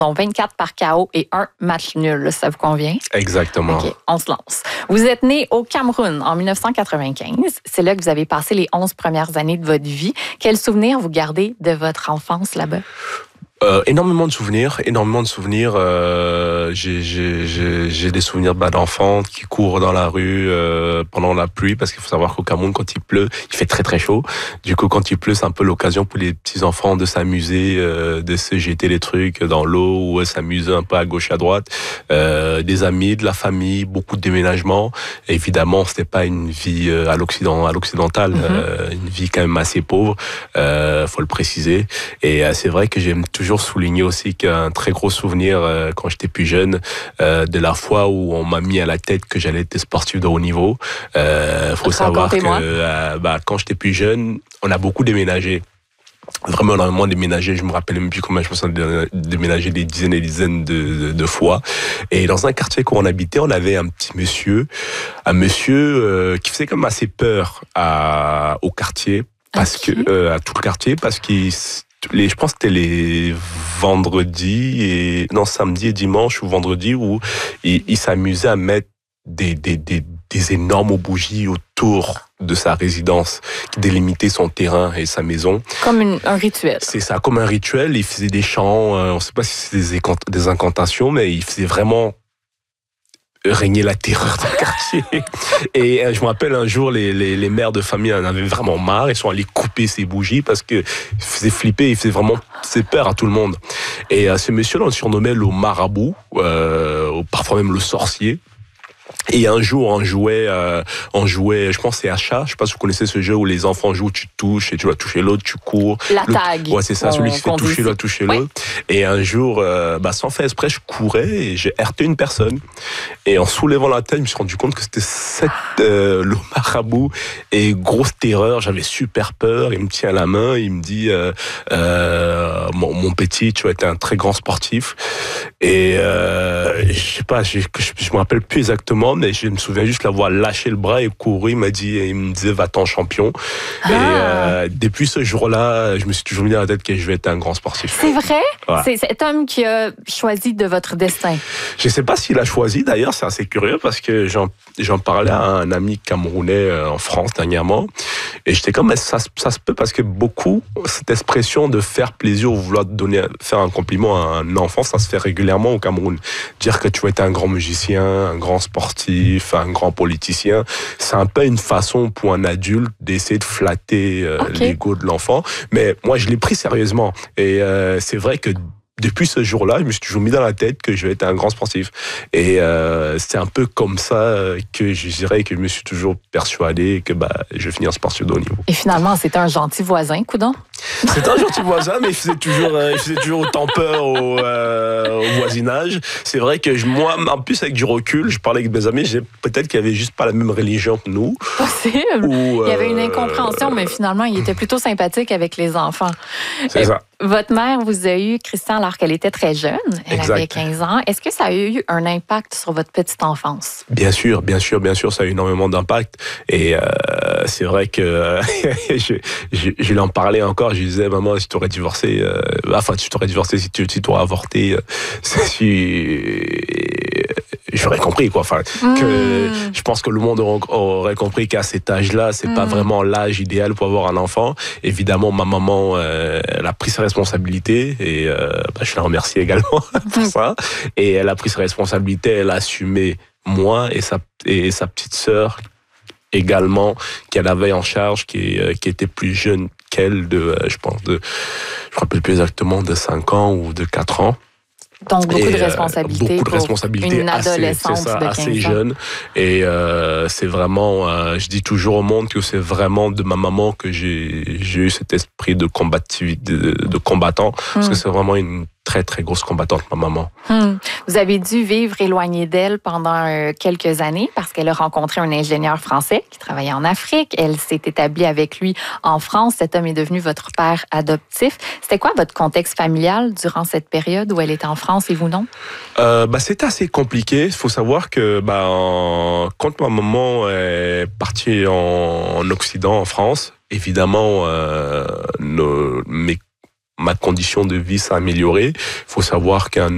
dont 24 par KO et un match nul. Ça vous convient? Exactement. OK, on se lance. Vous êtes né au Cameroun en 1995. C'est là que vous avez passé les 11 premières années de votre vie. Quels souvenirs vous gardez de votre enfance là-bas? Énormément de souvenirs. J'ai des souvenirs d'enfants qui courent dans la rue pendant la pluie, parce qu'il faut savoir qu'au Cameroun, quand il pleut, il fait très très chaud. Du coup, quand il pleut, c'est un peu l'occasion pour les petits enfants de s'amuser, de se jeter des trucs dans l'eau ou s'amuser un peu à gauche à droite. Des amis, de la famille, beaucoup de déménagements. Et évidemment, c'était pas une vie à l'occidental, une vie quand même assez pauvre. Faut le préciser. Et c'est vrai que j'aime toujours souligner aussi qu'un très gros souvenir quand j'étais plus jeune, de la fois où on m'a mis à la tête que j'allais être sportif de haut niveau. Faut savoir que quand j'étais plus jeune, on a beaucoup déménagé. Vraiment énormément déménagé. Je me rappelle même plus combien je me suis déménagé des dizaines et des dizaines de fois. Et dans un quartier où on habitait, on avait un monsieur qui faisait comme assez peur au quartier, parce que à tout le quartier, parce qu'il je pense que c'était les vendredis samedi et dimanche ou vendredi, où il s'amusait à mettre des énormes bougies autour de sa résidence qui délimitait son terrain et sa maison. Comme un rituel. C'est ça, comme un rituel. Il faisait des chants, on ne sait pas si c'est des incantations, mais il faisait vraiment régner la terreur dans le quartier. Et je me rappelle un jour, les mères de famille en avaient vraiment marre. Ils sont allés couper ces bougies parce que il faisait flipper, il faisait vraiment peur à tout le monde. Et ce monsieur-là, on le surnommait le marabout, parfois même le sorcier. Et un jour, on jouait, je pense que c'est Achat, je sais pas si vous connaissez ce jeu où les enfants jouent, tu touches et tu dois toucher l'autre, tu cours. La tag. Ouais, c'est ça, celui qui se fait toucher l'autre, toucher l'autre. Et un jour, sans faire exprès, je courais et j'ai heurté une personne. Et en soulevant la tête, je me suis rendu compte que c'était le marabout. Et grosse terreur, j'avais super peur. Il me tient la main, il me dit, mon petit, tu as été un très grand sportif. Et je sais pas, je me rappelle plus exactement, mais je me souviens juste l'avoir lâché le bras et couru. Il me disait va-t'en champion. Et depuis ce jour-là, je me suis toujours mis dans la tête que je vais être un grand sportif. C'est vrai? Ouais. C'est cet homme qui a choisi de votre destin. Je sais pas s'il a choisi, d'ailleurs, c'est assez curieux parce que j'en parlais à un ami camerounais en France dernièrement. Et j'étais comme, ça se peut, parce que beaucoup, cette expression de faire plaisir ou vouloir faire un compliment à un enfant, ça se fait régulièrement au Cameroun. Dire que tu vas être un grand musicien, un grand sportif, un grand politicien, c'est un peu une façon pour un adulte d'essayer de flatter l'ego de l'enfant. Mais moi, je l'ai pris sérieusement. Et c'est vrai que depuis ce jour-là, je me suis toujours mis dans la tête que je vais être un grand sportif. Et c'est un peu comme ça que je dirais que je me suis toujours persuadé que je vais finir sportif de haut niveau. Et finalement, c'était un gentil voisin, coudonc? C'était un gentil voisin, mais il faisait toujours autant peur au voisinage. C'est vrai que moi, en plus avec du recul, je parlais avec mes amis, peut-être qu'il n'y avait juste pas la même religion que nous. Possible. Il y avait une incompréhension, mais finalement, il était plutôt sympathique avec les enfants. C'est ça. Votre mère vous a eu, Christian, alors qu'elle était très jeune. Elle avait 15 ans. Est-ce que ça a eu un impact sur votre petite enfance? Bien sûr, ça a eu énormément d'impact. Et c'est vrai que je l'en parlais encore. Je disais, maman, si tu aurais divorcé, si tu aurais avorté, j'aurais compris, quoi. Je pense que le monde aurait compris qu'à cet âge-là, c'est pas vraiment l'âge idéal pour avoir un enfant. Évidemment, ma maman, elle a pris ses responsabilités et je la remercie également pour ça. Et elle a pris ses responsabilités, elle a assumé moi et sa petite sœur également, qu'elle avait en charge, qui était plus jeune qu'elle, je me rappelle plus exactement, de 5 ans ou de 4 ans. Donc, beaucoup de responsabilités. Beaucoup de responsabilités. Une adolescente de 15 ans. Assez jeune. Et c'est vraiment, je dis toujours au monde que c'est vraiment de ma maman que j'ai eu cet esprit de combativité, de combattant. Parce que c'est vraiment une très, très grosse combattante, ma maman. Vous avez dû vivre éloigné d'elle pendant quelques années parce qu'elle a rencontré un ingénieur français qui travaillait en Afrique. Elle s'est établie avec lui en France. Cet homme est devenu votre père adoptif. C'était quoi votre contexte familial durant cette période où elle était en France et vous non? C'était assez compliqué. Il faut savoir que quand ma maman est partie en Occident, en France, évidemment, ma condition de vie s'est améliorée. Il faut savoir qu'un